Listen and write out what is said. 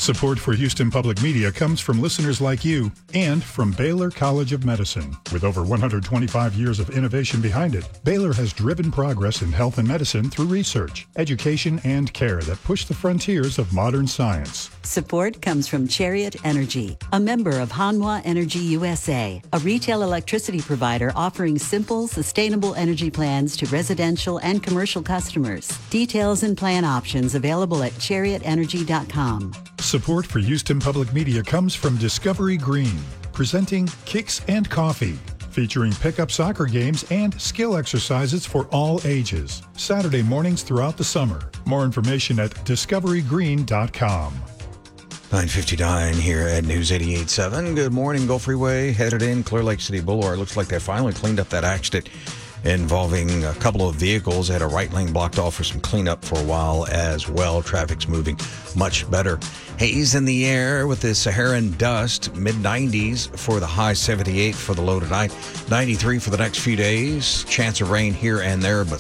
Support for Houston Public Media comes from listeners like you and from Baylor College of Medicine. With over 125 years of innovation behind it, Baylor has driven progress in health and medicine through research, education, and care that push the frontiers of modern science. Support comes from Chariot Energy, a member of Hanwha Energy USA, a retail electricity provider offering simple, sustainable energy plans to residential and commercial customers. Details and plan options available at chariotenergy.com. Support for Houston Public Media comes from Discovery Green, presenting Kicks and Coffee, featuring pickup soccer games and skill exercises for all ages. Saturday mornings throughout the summer. More information at discoverygreen.com. 9:59 here at News 88.7. Good morning. Gulf Freeway headed in Clear Lake City Boulevard. Looks like they finally cleaned up that accident involving a couple of vehicles. They had a right lane blocked off for some cleanup for a while as well. Traffic's moving much better. Haze in the air with the Saharan dust. Mid-90s for the high, 78 for the low tonight. 93 for the next few days. Chance of rain here and there, but